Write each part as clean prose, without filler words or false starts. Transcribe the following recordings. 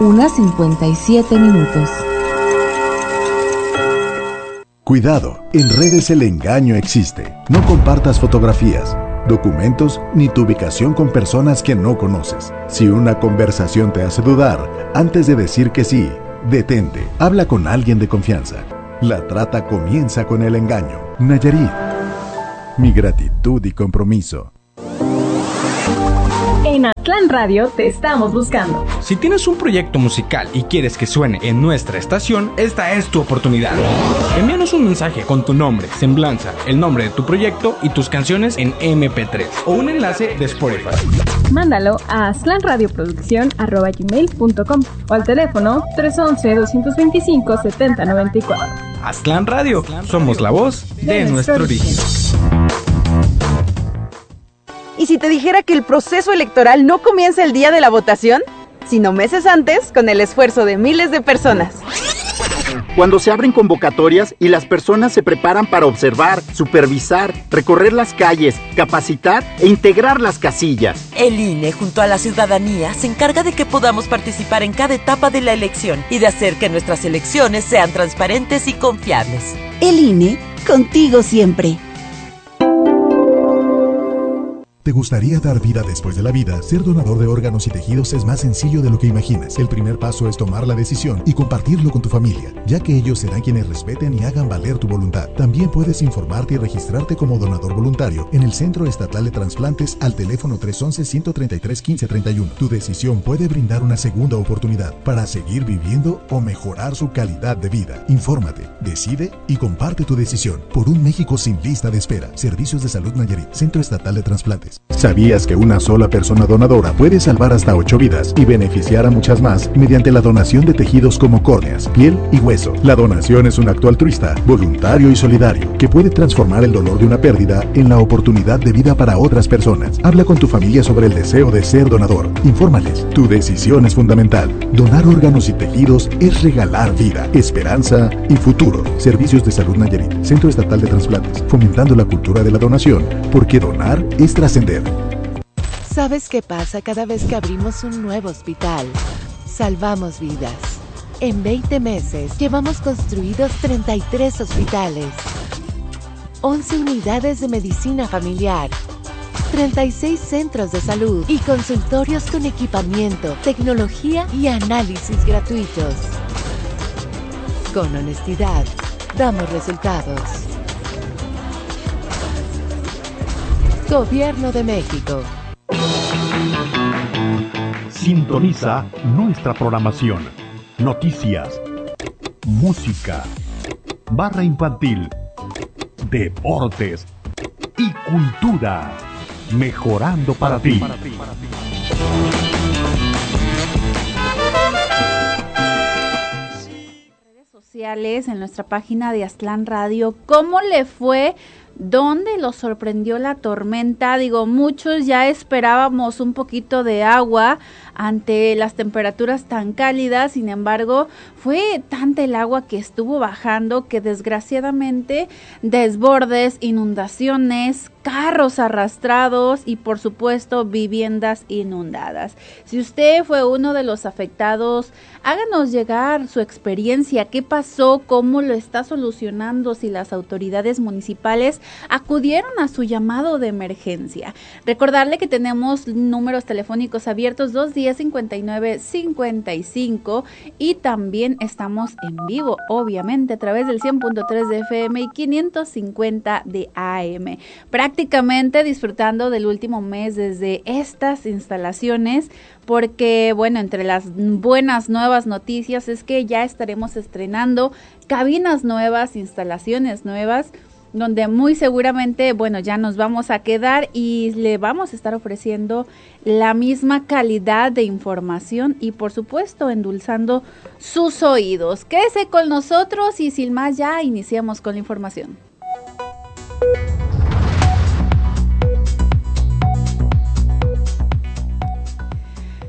1:57. Cuidado, en redes el engaño existe. No compartas fotografías, documentos ni tu ubicación con personas que no conoces. Si una conversación te hace dudar, antes de decir que sí, detente, habla con alguien de confianza. La trata comienza con el engaño. Nayarit. Mi gratitud y compromiso. En Aztlán Radio te estamos buscando. Si tienes un proyecto musical y quieres que suene en nuestra estación, esta es tu oportunidad. Envíanos un mensaje con tu nombre, semblanza, el nombre de tu proyecto y tus canciones en MP3 o un enlace de Spotify. Mándalo a aztlanradioproducción@gmail.com o al teléfono 311-225-7094. Aztlán Radio, somos la voz de nuestro origen. ¿Y si te dijera que el proceso electoral no comienza el día de la votación, sino meses antes, con el esfuerzo de miles de personas? Cuando se abren convocatorias y las personas se preparan para observar, supervisar, recorrer las calles, capacitar e integrar las casillas. El INE, junto a la ciudadanía, se encarga de que podamos participar en cada etapa de la elección y de hacer que nuestras elecciones sean transparentes y confiables. El INE, contigo siempre. ¿Te gustaría dar vida después de la vida? Ser donador de órganos y tejidos es más sencillo de lo que imaginas. El primer paso es tomar la decisión y compartirlo con tu familia, ya que ellos serán quienes respeten y hagan valer tu voluntad. También puedes informarte y registrarte como donador voluntario en el Centro Estatal de Trasplantes al teléfono 311-133-1531. Tu decisión puede brindar una segunda oportunidad para seguir viviendo o mejorar su calidad de vida. Infórmate, decide y comparte tu decisión por un México sin lista de espera. Servicios de Salud Nayarit, Centro Estatal de Trasplantes. ¿Sabías que una sola persona donadora puede salvar hasta 8 vidas y beneficiar a muchas más mediante la donación de tejidos como córneas, piel y hueso? La donación es un acto altruista, voluntario y solidario que puede transformar el dolor de una pérdida en la oportunidad de vida para otras personas. Habla con tu familia sobre el deseo de ser donador. Infórmales. Tu decisión es fundamental. Donar órganos y tejidos es regalar vida, esperanza y futuro. Servicios de Salud Nayarit, Centro Estatal de Trasplantes, fomentando la cultura de la donación, porque donar es trascender. ¿Sabes qué pasa cada vez que abrimos un nuevo hospital? Salvamos vidas. En 20 meses llevamos construidos 33 hospitales, 11 unidades de medicina familiar, 36 centros de salud y consultorios con equipamiento, tecnología y análisis gratuitos. Con honestidad, damos resultados. Gobierno de México. Sintoniza nuestra programación. Noticias, música, barra infantil, deportes y cultura. Mejorando para ti. Redes sociales, en nuestra página de Aztlán Radio, ¿cómo le fue? ¿Dónde los sorprendió la tormenta? Digo, muchos ya esperábamos un poquito de agua ante las temperaturas tan cálidas, sin embargo, fue tanta el agua que estuvo bajando que desgraciadamente desbordes, inundaciones, carros arrastrados y por supuesto viviendas inundadas. Si usted fue uno de los afectados, háganos llegar su experiencia, qué pasó, cómo lo está solucionando, si las autoridades municipales acudieron a su llamado de emergencia. Recordarle que tenemos números telefónicos abiertos 210-59-55 y también estamos en vivo, obviamente, a través del 100.3 de FM y 550 de AM. Prácticamente disfrutando del último mes desde estas instalaciones, porque, bueno, entre las buenas nuevas noticias es que ya estaremos estrenando cabinas nuevas, instalaciones nuevas, donde muy seguramente, bueno, ya nos vamos a quedar y le vamos a estar ofreciendo la misma calidad de información y, por supuesto, endulzando sus oídos. Quédese con nosotros y sin más ya iniciamos con la información.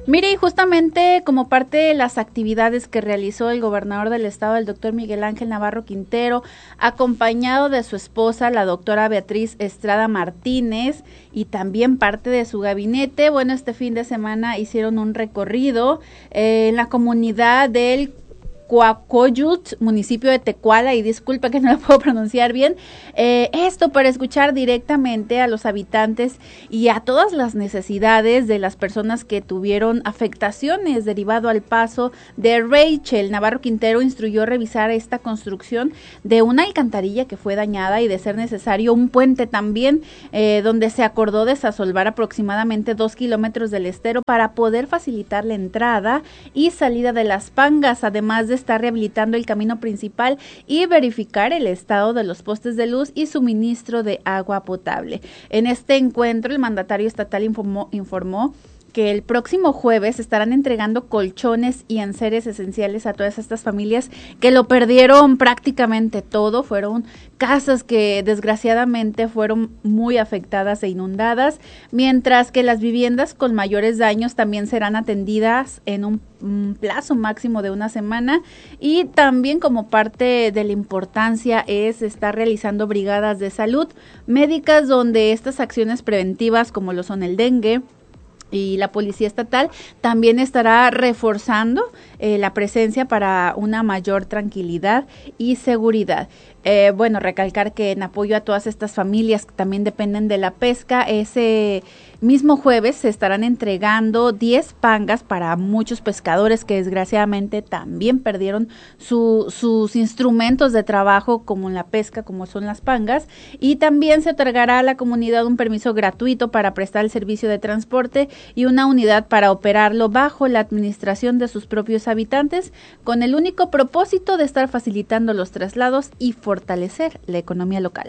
Mire, y justamente como parte de las actividades que realizó el gobernador del estado, el doctor Miguel Ángel Navarro Quintero, acompañado de su esposa, la doctora Beatriz Estrada Martínez, y también parte de su gabinete, bueno, este fin de semana hicieron un recorrido en la comunidad del Coacoyut, municipio de Tecuala, y disculpa que no lo puedo pronunciar bien, esto para escuchar directamente a los habitantes y a todas las necesidades de las personas que tuvieron afectaciones derivado al paso de Rachel. Navarro Quintero instruyó revisar esta construcción de una alcantarilla que fue dañada y de ser necesario un puente también, donde se acordó desasolvar aproximadamente 2 kilómetros del estero para poder facilitar la entrada y salida de las pangas, además de estar rehabilitando el camino principal y verificar el estado de los postes de luz y suministro de agua potable. En este encuentro, el mandatario estatal informó que el próximo jueves estarán entregando colchones y enseres esenciales a todas estas familias que lo perdieron prácticamente todo. Fueron casas que desgraciadamente fueron muy afectadas e inundadas, mientras que las viviendas con mayores daños también serán atendidas en un plazo máximo de una semana. Y también, como parte de la importancia, es estar realizando brigadas de salud médicas, donde estas acciones preventivas, como lo son el dengue, y la Policía Estatal también estará reforzando la presencia para una mayor tranquilidad y seguridad. Bueno, recalcar que en apoyo a todas estas familias que también dependen de la pesca, ese mismo jueves se estarán entregando 10 pangas para muchos pescadores que desgraciadamente también perdieron sus instrumentos de trabajo, como en la pesca, como son las pangas, y también se otorgará a la comunidad un permiso gratuito para prestar el servicio de transporte y una unidad para operarlo bajo la administración de sus propios habitantes, con el único propósito de estar facilitando los traslados y fortalecer la economía local.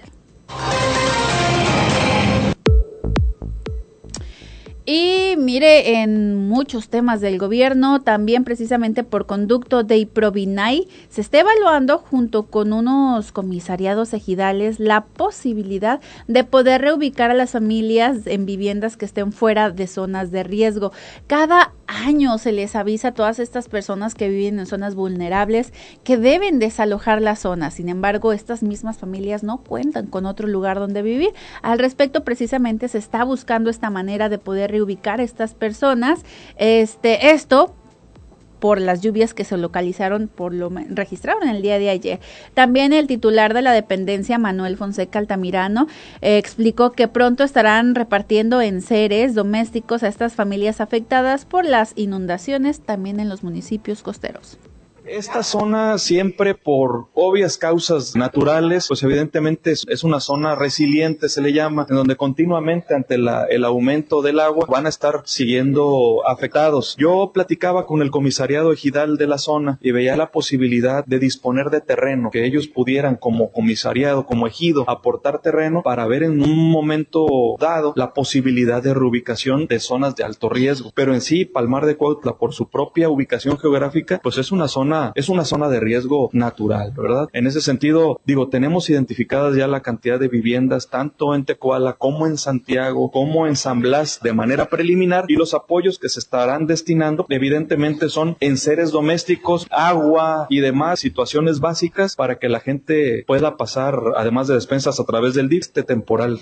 Y mire, en muchos temas del gobierno, también precisamente por conducto de Iprovinae, se está evaluando junto con unos comisariados ejidales la posibilidad de poder reubicar a las familias en viviendas que estén fuera de zonas de riesgo. Cada año se les avisa a todas estas personas que viven en zonas vulnerables que deben desalojar la zona. Sin embargo, estas mismas familias no cuentan con otro lugar donde vivir. Al respecto, precisamente se está buscando esta manera de poder reubicar a estas personas. Esto por las lluvias que se registraron el día de ayer. También el titular de la dependencia, Manuel Fonseca Altamirano, explicó que pronto estarán repartiendo enseres domésticos a estas familias afectadas por las inundaciones, también en los municipios costeros. Esta zona siempre, por obvias causas naturales, pues evidentemente es una zona resiliente, se le llama, en donde continuamente ante el aumento del agua van a estar siguiendo afectados. Yo platicaba con el comisariado ejidal de la zona y veía la posibilidad de disponer de terreno, que ellos pudieran como comisariado, como ejido, aportar terreno para ver en un momento dado la posibilidad de reubicación de zonas de alto riesgo. Pero en sí, Palmar de Cuautla, por su propia ubicación geográfica, pues es una zona de riesgo natural, ¿verdad? En ese sentido, tenemos identificadas ya la cantidad de viviendas tanto en Tecuala como en Santiago, como en San Blas de manera preliminar, y los apoyos que se estarán destinando evidentemente son enseres domésticos, agua y demás situaciones básicas para que la gente pueda pasar, además de despensas a través del DIF, temporal.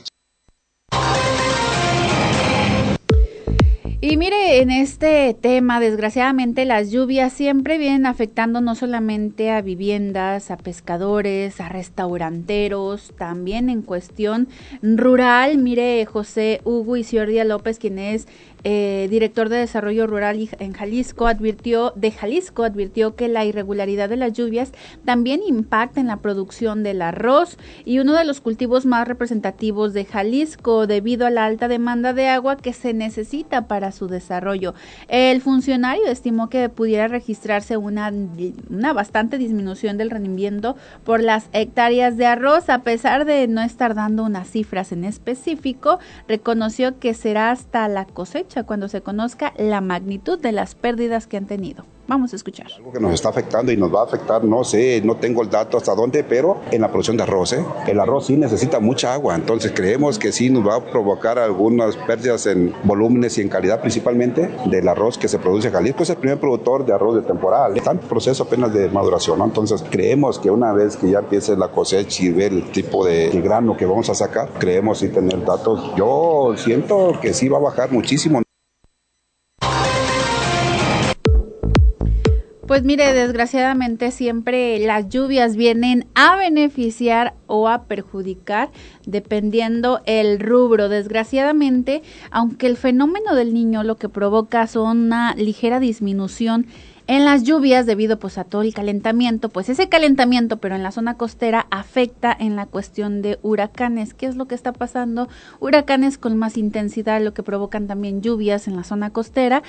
Y mire, en este tema, desgraciadamente, las lluvias siempre vienen afectando no solamente a viviendas, a pescadores, a restauranteros, también en cuestión rural. Mire, José Hugo Isiordia López, quien es director de Desarrollo Rural en Jalisco, advirtió que la irregularidad de las lluvias también impacta en la producción del arroz y uno de los cultivos más representativos de Jalisco, debido a la alta demanda de agua que se necesita para su desarrollo. El funcionario estimó que pudiera registrarse una bastante disminución del rendimiento por las hectáreas de arroz. A pesar de no estar dando unas cifras en específico, reconoció que será hasta la cosecha cuando se conozca la magnitud de las pérdidas que han tenido. Vamos a escuchar. Algo que nos está afectando y nos va a afectar, no sé, no tengo el dato hasta dónde, pero en la producción de arroz, el arroz sí necesita mucha agua, entonces creemos que sí nos va a provocar algunas pérdidas en volúmenes y en calidad principalmente del arroz que se produce en Jalisco. Es el primer productor de arroz de temporal, está en proceso apenas de maduración, ¿no? Entonces creemos que una vez que ya empiece la cosecha y ver el tipo de grano que vamos a sacar, creemos sí tener datos. Yo siento que sí va a bajar muchísimo. Pues mire, desgraciadamente siempre las lluvias vienen a beneficiar o a perjudicar dependiendo el rubro. Desgraciadamente, aunque el fenómeno del Niño lo que provoca son una ligera disminución en las lluvias debido pues a todo el calentamiento, pues ese calentamiento pero en la zona costera afecta en la cuestión de huracanes. ¿Qué es lo que está pasando? Huracanes con más intensidad, lo que provocan también lluvias en la zona costera